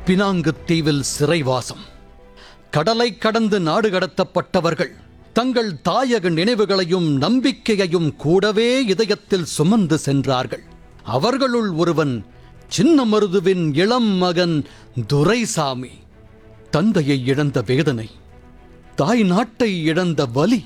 பினாங்குத் தீவில் சிறைவாசம். கடலை கடந்து நாடு கடத்தப்பட்டவர்கள் தங்கள் தாயக நினைவுகளையும் நம்பிக்கையையும் கூடவே இதயத்தில் சுமந்து சென்றார்கள். அவர்களுள் ஒருவன் சின்னமருதுவின் இளம் மகன் துரைசாமி. தந்தையை இழந்த வேதனை, தாய் நாட்டை இழந்த வலி,